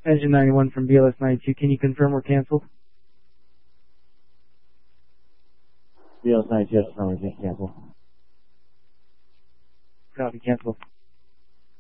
Engine 91 from BLS 92. Can you confirm we're canceled? BLS 92, yes, confirm we're canceled. Copy, cancel.